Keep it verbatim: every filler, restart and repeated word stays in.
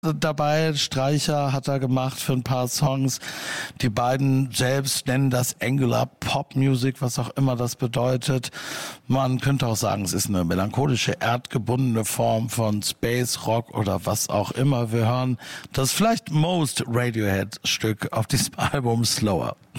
dabei. Streicher hat er gemacht für ein paar Songs. Die beiden selbst nennen das Angular Pop Music, was auch immer das bedeutet. Man könnte auch sagen, es ist eine melancholische, erdgebundene Form von Space Rock oder was auch immer. Wir hören das vielleicht most Radiohead-Stück auf diesem Album Slower.